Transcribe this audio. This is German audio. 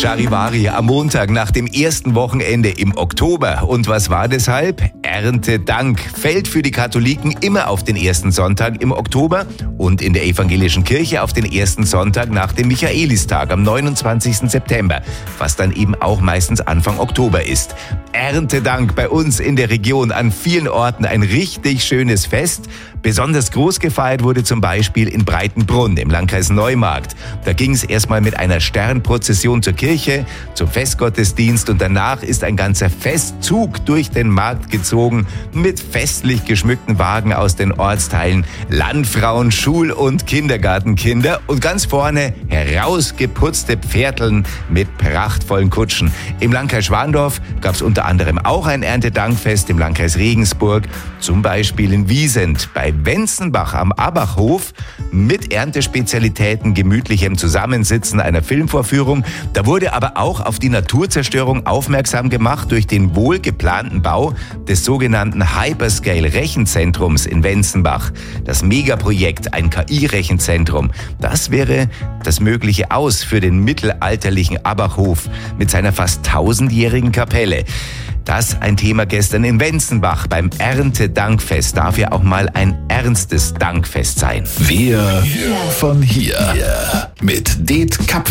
Charivari am Montag nach dem ersten Wochenende im Oktober. Und was war deshalb? Erntedank fällt für die Katholiken immer auf den ersten Sonntag im Oktober und in der evangelischen Kirche auf den ersten Sonntag nach dem Michaelistag am 29. September, was dann eben auch meistens Anfang Oktober ist. Erntedank bei uns in der Region an vielen Orten ein richtig schönes Fest. Besonders groß gefeiert wurde zum Beispiel in Breitenbrunn im Landkreis Neumarkt. Da ging es erstmal mit einer Sternprozession zur Kirche, zum Festgottesdienst und danach ist ein ganzer Festzug durch den Markt gezogen mit festlich geschmückten Wagen aus den Ortsteilen, Landfrauen, Schul- und Kindergartenkinder und ganz vorne herausgeputzte Pferdeln mit prachtvollen Kutschen. Im Landkreis Schwandorf gab es unter anderem auch ein Erntedankfest, im Landkreis Regensburg, zum Beispiel in Wiesent, bei Wenzenbach am Abachhof mit Erntespezialitäten, gemütlichem Zusammensitzen, einer Filmvorführung. Da wurde aber auch auf die Naturzerstörung aufmerksam gemacht durch den wohlgeplanten Bau des sogenannten Hyperscale-Rechenzentrums in Wenzenbach. Das Megaprojekt, ein KI-Rechenzentrum, das wäre das mögliche Aus für den mittelalterlichen Abachhof mit seiner fast 1000-jährigen Kapelle. Das ein Thema gestern in Wenzenbach beim Erntedankfest. Darf ja auch mal ein ernstes Dankfest sein. Wir von hier mit Det Kapf.